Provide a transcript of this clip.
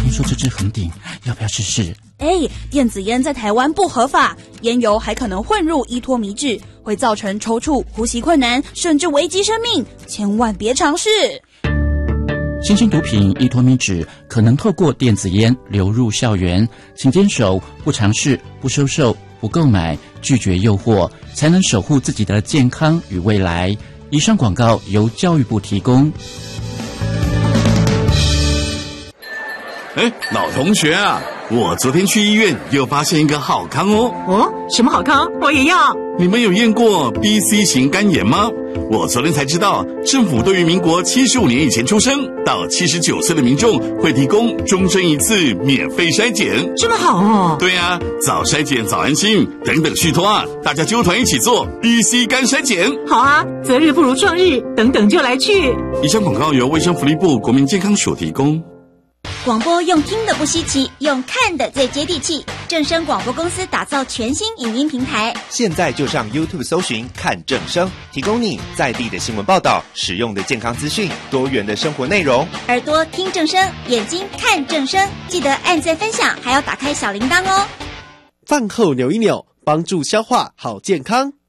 听说这支很顶，要不要试试？ 电子烟在台湾不合法，烟油还可能混入依托米脂，会造成抽搐、呼吸困难，甚至危及生命，千万别尝试。 新兴毒品依托米脂可能透过电子烟流入校园，请坚守不尝试、不收受、不购买，拒绝诱惑，才能守护自己的健康与未来。以上广告由教育部提供。 老同学啊，我昨天去医院又发现一个好康哦。 什么好康？我也要。 你们有验过 BC 型肝炎吗？我昨天才知道，政府对于民国75年以前出生到79岁的民众会提供终身一次免费筛检。 这么好哦。 对啊，早筛检早安心，等等续托啊，大家揪团一起做 BC 肝筛检。 好啊，择日不如撞日，等等就来去。 以上广告由卫生福利部国民健康署提供。 广播用听的不稀奇，用看的最接地气。正声广播公司打造全新影音平台， 现在就上 YouTube 搜寻看正声，提供你在地的新闻报道、实用的健康资讯、多元的生活内容。 耳朵听正声，眼睛看正声，记得按赞分享，还要打开小铃铛哦。 饭后扭一扭，帮助消化好健康。